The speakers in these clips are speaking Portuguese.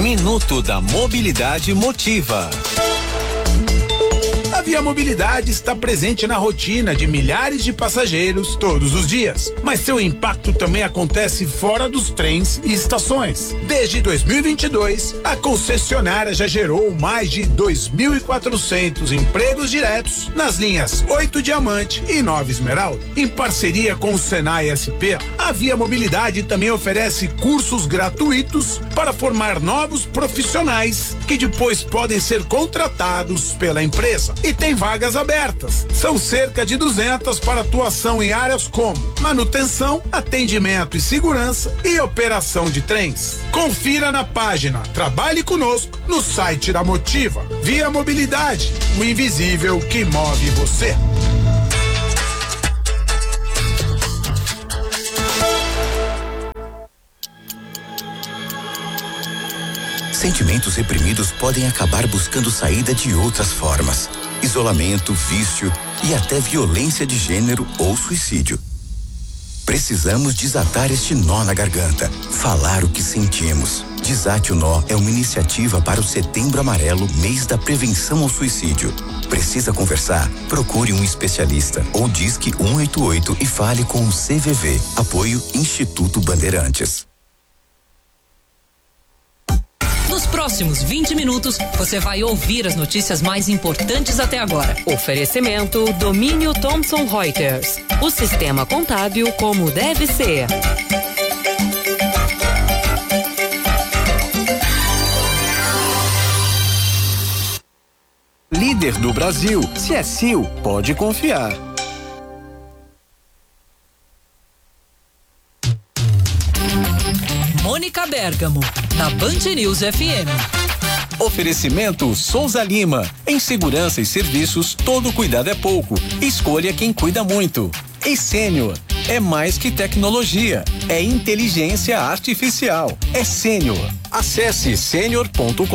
Minuto da Mobilidade Motiva. A Via Mobilidade está presente na rotina de milhares de passageiros todos os dias, mas seu impacto também acontece fora dos trens e estações. Desde 2022, a concessionária já gerou mais de 2.400 empregos diretos nas linhas 8 Diamante e 9 Esmeralda. Em parceria com o Senai SP, a Via Mobilidade também oferece cursos gratuitos para formar novos profissionais que depois podem ser contratados pela empresa. E tem vagas abertas. São cerca de 200 para atuação em áreas como manutenção, atendimento e segurança e operação de trens. Confira na página Trabalhe Conosco no site da Motiva. Via Mobilidade, o invisível que move você. Sentimentos reprimidos podem acabar buscando saída de outras formas. Isolamento, vício e até violência de gênero ou suicídio. Precisamos desatar este nó na garganta, falar o que sentimos. Desate o Nó é uma iniciativa para o Setembro Amarelo, mês da prevenção ao suicídio. Precisa conversar? Procure um especialista ou disque 188 e fale com o CVV. Apoio Instituto Bandeirantes. Nos próximos 20 minutos, você vai ouvir as notícias mais importantes até agora. Oferecimento Domínio Thomson Reuters. O sistema contábil como deve ser. Líder do Brasil. Se é Sil, pode confiar. Mônica Bergamo, na Band News FM. Oferecimento Souza Lima. Em segurança e serviços, todo cuidado é pouco. Escolha quem cuida muito. E Sênior. É mais que tecnologia. É inteligência artificial. É Sênior. Acesse senior.com.br.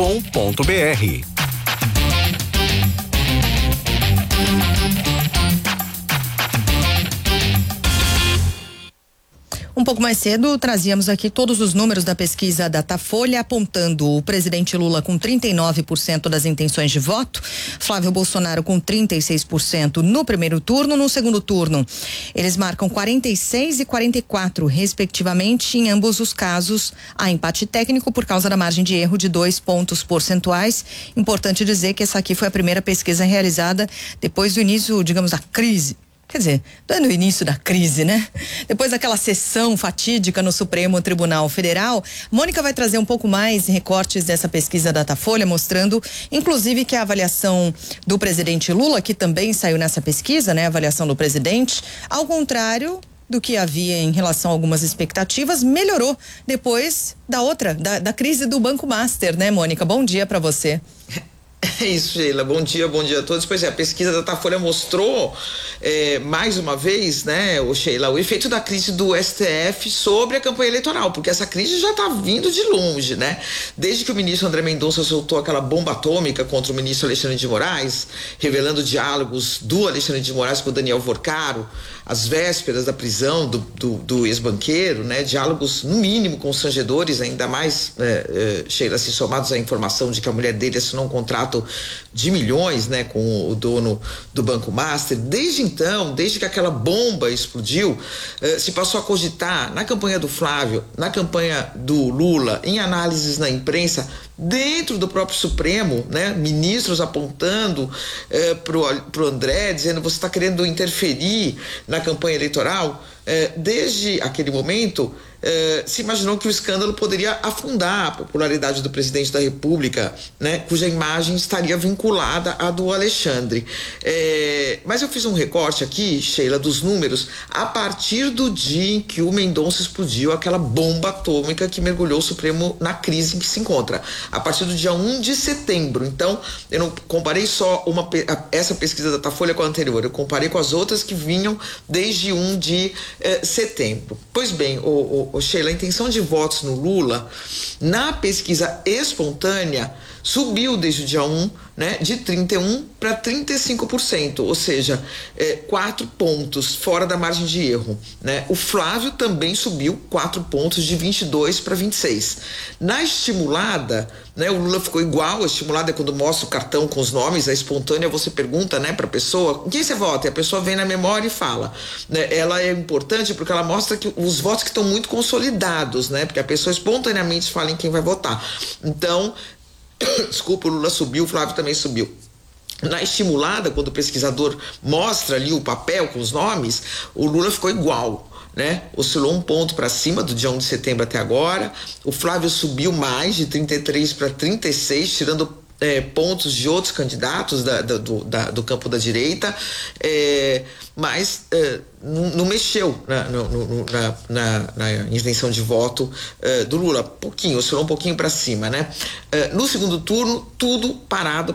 Um pouco mais cedo, trazíamos aqui todos os números da pesquisa Datafolha, apontando o presidente Lula com 39% das intenções de voto, Flávio Bolsonaro com 36% no primeiro turno. No segundo turno, eles marcam 46 e 44, respectivamente. Em ambos os casos, há empate técnico por causa da margem de erro de 2 pontos percentuais. Importante dizer que essa aqui foi a primeira pesquisa realizada depois do início, digamos, da crise. Quer dizer, no início da crise, né? Depois daquela sessão fatídica no Supremo Tribunal Federal, Mônica vai trazer um pouco mais recortes dessa pesquisa Datafolha, mostrando, inclusive, que a avaliação do presidente Lula, que também saiu nessa pesquisa, né? A avaliação do presidente, ao contrário do que havia em relação a algumas expectativas, melhorou depois da crise do Banco Master, né, Mônica? Bom dia para você. É isso, Sheila. Bom dia a todos. Pois é, a pesquisa da Datafolha mostrou mais uma vez, né, Sheila, o efeito da crise do STF sobre a campanha eleitoral, porque essa crise já está vindo de longe, né? Desde que o ministro André Mendonça soltou aquela bomba atômica contra o ministro Alexandre de Moraes, revelando diálogos do Alexandre de Moraes com o Daniel Vorcaro, às vésperas da prisão do ex-banqueiro, né? Diálogos, no mínimo, constrangedores, ainda mais, Sheila, se somados à informação de que a mulher dele assinou um contrato de milhões, né, com o dono do Banco Master. Desde então, desde que aquela bomba explodiu, se passou a cogitar na campanha do Flávio, na campanha do Lula, em análises na imprensa, dentro do próprio Supremo, né, ministros apontando pro André, dizendo: você está querendo interferir na campanha eleitoral. Desde aquele momento, se imaginou que o escândalo poderia afundar a popularidade do presidente da República, né, cuja imagem estaria vinculada à do Alexandre. Mas eu fiz um recorte aqui, Sheila, dos números a partir do dia em que o Mendonça explodiu aquela bomba atômica que mergulhou o Supremo na crise em que se encontra, a partir do dia 1 de setembro. Então, eu não comparei só essa pesquisa da Datafolha com a anterior, eu comparei com as outras que vinham desde 1 de setembro. Pois bem, Sheila, a intenção de votos no Lula, na pesquisa espontânea, subiu desde o dia 1, né, de 31% para 35%, ou seja, 4 pontos fora da margem de erro, né? O Flávio também subiu 4 pontos, de 22 para 26. Na estimulada, né, o Lula ficou igual. A estimulada é quando mostra o cartão com os nomes, a espontânea você pergunta, né, para a pessoa, quem você vota? E a pessoa vem na memória e fala, né? Ela é importante porque ela mostra que os votos que estão muito consolidados, né? Porque a pessoa espontaneamente fala em quem vai votar. Então, desculpa, o Lula subiu, o Flávio também subiu. Na estimulada, quando o pesquisador mostra ali o papel com os nomes, o Lula ficou igual, né? Oscilou 1 ponto para cima do dia 1 de setembro até agora. O Flávio subiu mais, de 33 para 36, tirando pontos de outros candidatos do campo da direita, mas não mexeu na intenção de voto do Lula. Oscilou um pouquinho para cima, né? No segundo turno, tudo parado.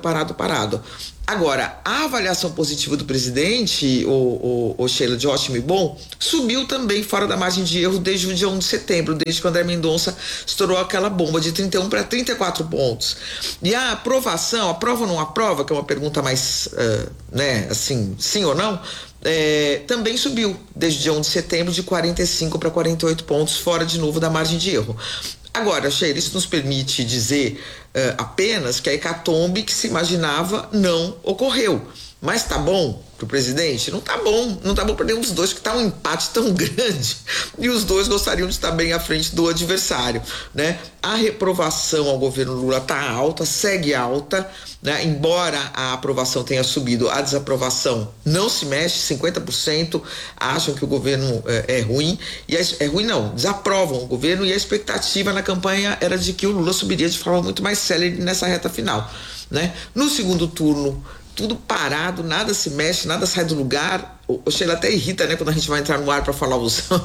Agora, a avaliação positiva do presidente, o Sheila, de ótimo e bom, subiu também fora da margem de erro desde o dia 1 de setembro, desde que o André Mendonça estourou aquela bomba de 31 para 34 pontos. E a aprovação, aprova ou não aprova, que é uma pergunta mais, né, assim, sim ou não, também subiu desde o dia 1 de setembro, de 45 para 48 pontos, fora de novo da margem de erro. Agora, Sheila, isso nos permite dizer apenas que a hecatombe que se imaginava não ocorreu. Mas tá bom pro presidente? Não tá bom para nenhum dos dois, que tá um empate tão grande e os dois gostariam de estar bem à frente do adversário, né? A reprovação ao governo Lula tá alta, segue alta, né? Embora a aprovação tenha subido, a desaprovação não se mexe, 50% acham que o governo é ruim, e é ruim não, desaprovam o governo, e a expectativa na campanha era de que o Lula subiria de forma muito mais célere nessa reta final, né? No segundo turno, tudo parado, nada se mexe, nada sai do lugar. O Sheila até irrita, né, quando a gente vai entrar no ar para falar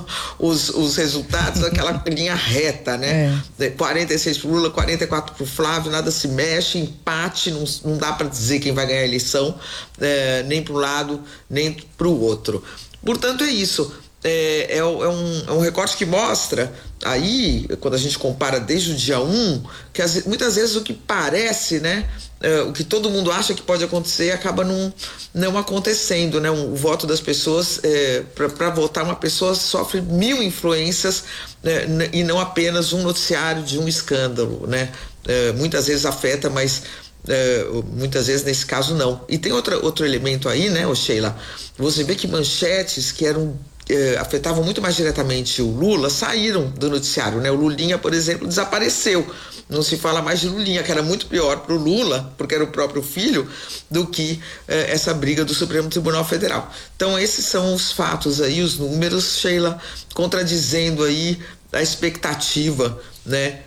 os resultados, aquela linha reta, né? 46 pro Lula, 44 pro Flávio, nada se mexe, empate, não dá para dizer quem vai ganhar a eleição, nem para um lado, nem para o outro. Portanto, é isso. É um recorte que mostra aí, quando a gente compara desde o dia 1, que muitas vezes o que parece, né, o que todo mundo acha que pode acontecer acaba não acontecendo, né? O voto das pessoas, para votar uma pessoa, sofre 1000 influências, e não apenas um noticiário de um escândalo, né? Muitas vezes afeta, mas muitas vezes nesse caso não. E tem outro elemento aí, né, Sheila? Você vê que manchetes que afetavam muito mais diretamente o Lula saíram do noticiário, né? O Lulinha, por exemplo, desapareceu. Não se fala mais de Lulinha, que era muito pior para o Lula, porque era o próprio filho, do que essa briga do Supremo Tribunal Federal. Então, esses são os fatos aí, os números, Sheila, contradizendo aí a expectativa, né,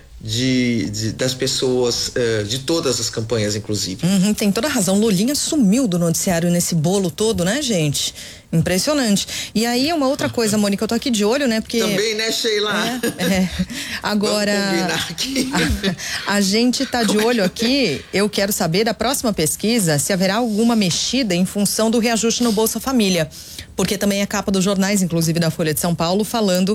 das pessoas, de todas as campanhas, inclusive. Tem toda a razão. Lulinha sumiu do noticiário nesse bolo todo, né, gente? Impressionante. E aí, uma outra coisa, Mônica, eu tô aqui de olho, né? Porque também, né, Sheila? Agora, vamos combinar aqui. A gente tá de olho aqui. Eu quero saber da próxima pesquisa se haverá alguma mexida em função do reajuste no Bolsa Família. Porque também é capa dos jornais, inclusive da Folha de São Paulo, falando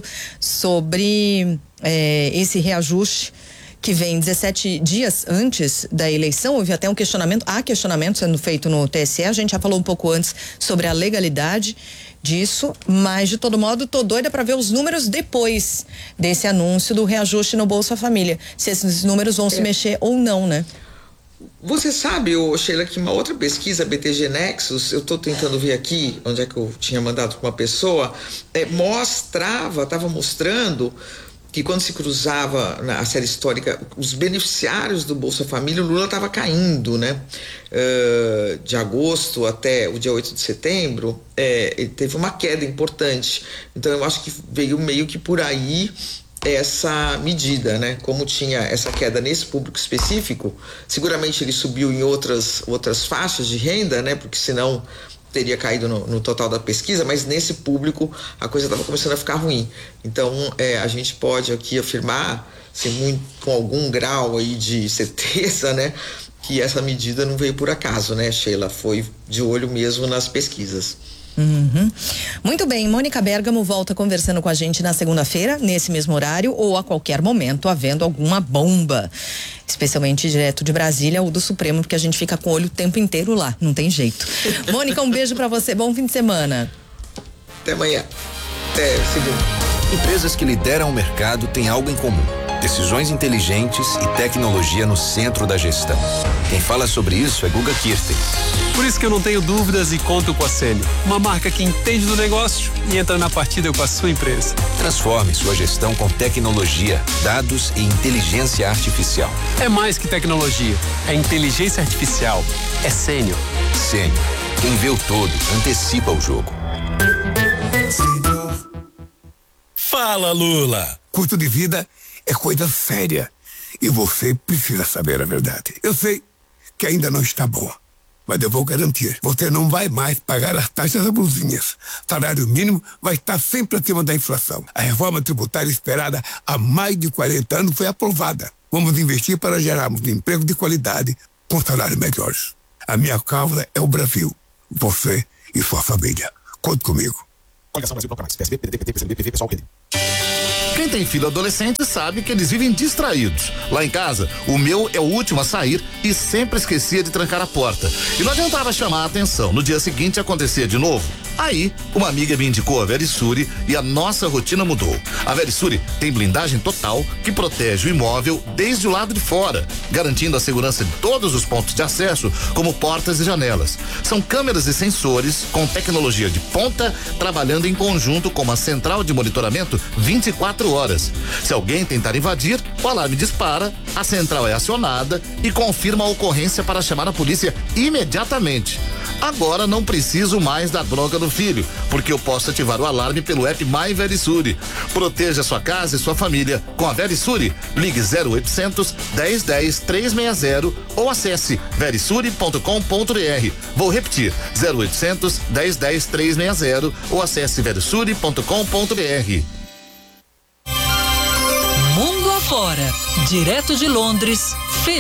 sobre esse reajuste que vem 17 dias antes da eleição. Houve até há questionamento sendo feito no TSE. A gente já falou um pouco antes sobre a legalidade disso, mas de todo modo tô doida para ver os números depois desse anúncio do reajuste no Bolsa Família, se esses números vão se mexer ou não, né? Você sabe, Sheila, que uma outra pesquisa, BTG Nexus, eu estou tentando ver aqui onde é que eu tinha mandado para uma pessoa, estava mostrando que quando se cruzava na série histórica os beneficiários do Bolsa Família, o Lula estava caindo, né? De agosto até o dia 8 de setembro, ele teve uma queda importante. Então eu acho que veio meio que por aí essa medida, né? Como tinha essa queda nesse público específico, seguramente ele subiu em outras faixas de renda, né? Porque senão teria caído no total da pesquisa, mas nesse público a coisa estava começando a ficar ruim. Então a gente pode aqui afirmar, com algum grau aí de certeza, né, que essa medida não veio por acaso, né, Sheila? Foi de olho mesmo nas pesquisas. Muito bem, Mônica Bergamo volta conversando com a gente na segunda-feira, nesse mesmo horário ou a qualquer momento, havendo alguma bomba. Especialmente direto de Brasília ou do Supremo, porque a gente fica com o olho o tempo inteiro lá, não tem jeito. Mônica, um beijo pra você, bom fim de semana. Até amanhã. Até segunda. Empresas que lideram o mercado têm algo em comum: decisões inteligentes e tecnologia no centro da gestão. Quem fala sobre isso é Guga Kirten. Por isso que eu não tenho dúvidas e conto com a Sênio, uma marca que entende do negócio e entra na partida com a sua empresa. Transforme sua gestão com tecnologia, dados e inteligência artificial. É mais que tecnologia, é inteligência artificial, é Sênio. Sênio, quem vê o todo, antecipa o jogo. Fala, Lula! Custo de vida é coisa séria e você precisa saber a verdade. Eu sei que ainda não está boa, mas eu vou garantir, você não vai mais pagar as taxas abusivas. Salário mínimo vai estar sempre acima da inflação. A reforma tributária esperada há mais de 40 anos foi aprovada. Vamos investir para gerarmos emprego de qualidade com salários melhores. A minha causa é o Brasil, você e sua família. Conte comigo. Coligação Brasil Procamax, PSB, PDT, PT, PCdoB, PV, PSOL, PD. Quem tem filho adolescente sabe que eles vivem distraídos. Lá em casa, o meu é o último a sair e sempre esquecia de trancar a porta. E não adiantava chamar a atenção. No dia seguinte acontecia de novo. Aí, uma amiga me indicou a Verisure e a nossa rotina mudou. A Verisure tem blindagem total que protege o imóvel desde o lado de fora, garantindo a segurança de todos os pontos de acesso, como portas e janelas. São câmeras e sensores com tecnologia de ponta, trabalhando em conjunto com uma central de monitoramento 24 horas. Se alguém tentar invadir, o alarme dispara, a central é acionada e confirma a ocorrência para chamar a polícia imediatamente. Agora não preciso mais da bronca do filho, porque eu posso ativar o alarme pelo app My Verisure. Proteja sua casa e sua família com a Verisure. Ligue 0800 1010 360 ou acesse verisure.com.br. Vou repetir: 0800 1010 360 ou acesse verisure.com.br. Mundo afora, direto de Londres,